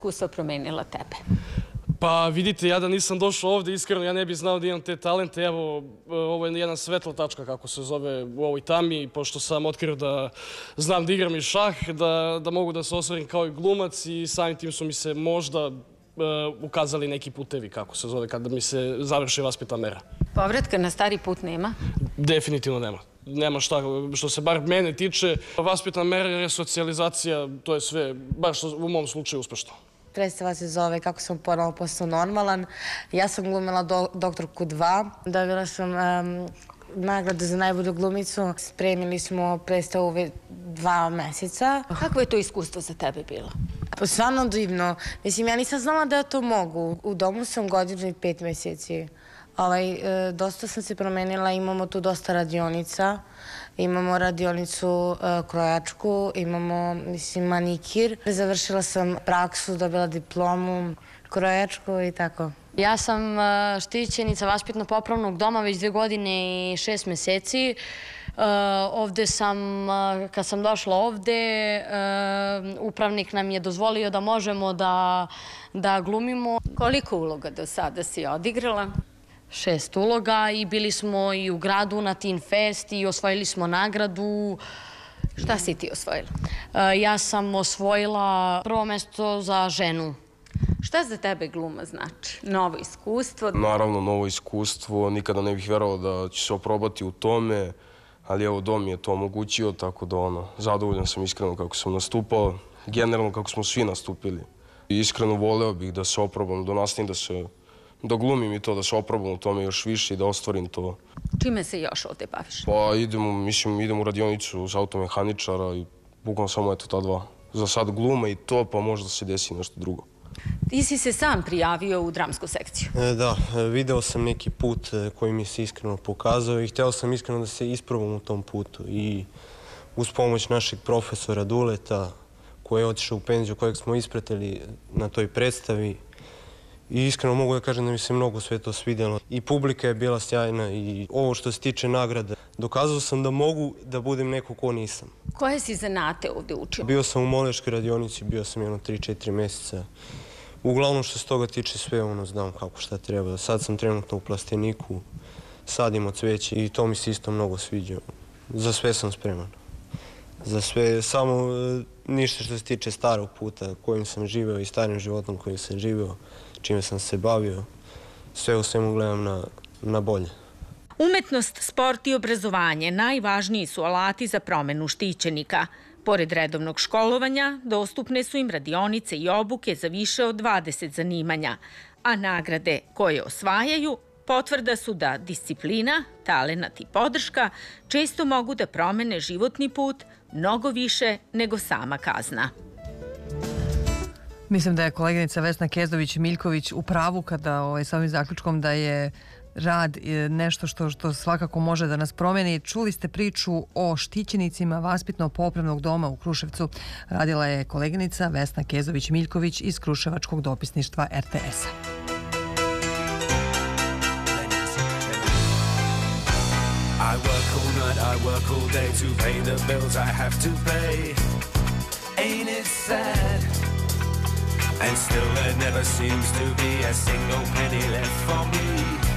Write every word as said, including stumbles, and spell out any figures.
iskustva promenila tebe? Pa vidite, ja da nisam došao ovde, iskreno ja ne bih znao da imam te talente. Evo, ovo je jedna svetla tačka, kako se zove, u ovoj tami, pošto sam otkrio da znam da igram i šah, da mogu da se ostvarim kao i glumac i samim tim su mi se možda ukazali neki putevi, kako se zove, kada mi se završi vaspitna mera. Povratka na stari put nema? Definitivno nema. Nema šta, što se bar mene tiče. Vaspitna mera i resocijalizacija, to je sve, baš u mom slučaju, uspešno. Predstava se zove Kako sam ponovo postao normalan. Ja sam glumila doktorku dva. Dobila sam nagradu za najbolju glumicu. Spremili smo predstavu dva meseca. Kako je to iskustvo za tebe bilo? Stvarno divno. Mislim, ja nisam znala da to mogu. U domu sam godinu i pet meseci. Dosta sam se promenila, imamo tu dosta radionica. Imamo radionicu krojačku, imamo, mislim, manikir. Završila sam praksu, dobila diplomu, krojačku i tako. Ja sam štićenica vaspitno-popravnog doma već dve godine i šest meseci. Ovde sam, kad sam došla ovde, upravnik nam je dozvolio da možemo da glumimo. Koliko uloga do sada si odigrala? Šest uloga i bili smo i u gradu na Teen Fest i osvojili smo nagradu. Šta si ti osvojila? Ja sam osvojila prvo mesto za ženu. Šta za tebe gluma znači? Novo iskustvo? Naravno, novo iskustvo. Nikada ne bih verovao da ću se oprobati u tome, ali evo, dom je to omogućio, tako da ono, zadovoljan sam iskreno kako sam nastupao, generalno kako smo svi nastupili. Iskreno voleo bih da se oprobam, da nastavim da se da glumim i to, da se oprobam u tome još više i da ostvarim to. Čime se još ovde baviš? Pa idem, mislim, idem u radionicu za automehaničara i bukvalno samo eto ta dva. Za sad gluma i to, pa možda se desi nešto drugo. Ti si se sam prijavio u dramsku sekciju. Da, video sam neki put koji mi se iskreno pokazao i hteo sam iskreno da se isprobam u tom putu. I uz pomoć našeg profesora Duleta, koji je otišao u penziju, kojeg smo ispratili na toj predstavi, i iskreno mogu da kažem da mi se mnogo sve to svidjelo. I publika je bila sjajna i ovo što se tiče nagrada. Dokazao sam da mogu da budem neko ko nisam. Koje si zanate ovde učio? Bio sam u moleškoj radionici, bio sam jedno tri četiri meseca. Uglavnom što se toga tiče sve ono znam kako šta treba. Sad sam trenutno u plasteniku, sadimo cveće i to mi se isto mnogo sviđa. Za sve sam spreman. Za sve, samo ništa što se tiče starog puta kojim sam živeo i starim životom kojim sam živeo, čime sam se bavio, sve u svemu gledam na bolje. Umetnost, sport i obrazovanje najvažniji su alati za promenu štićenika. Pored redovnog školovanja, dostupne su im radionice i obuke za više od dvadeset zanimanja, a nagrade koje osvajaju potvrda su da disciplina, talenat i podrška često mogu da promene životni put mnogo više nego sama kazna. Mislim da je koleginica Vesna Kezović-Miljković u pravu kada sa ovim zaključkom da je rad nešto što svakako može da nas promeni. Čuli ste priču o štićenicima vaspitno-popravnog doma u Kruševcu. Radila je koleginica Vesna Kezović-Miljković iz Kruševačkog dopisništva er te es-a. I work all night, I work all day to pay the bills I have to pay. Ain't it sad? And still there never seems to be a single penny left for me.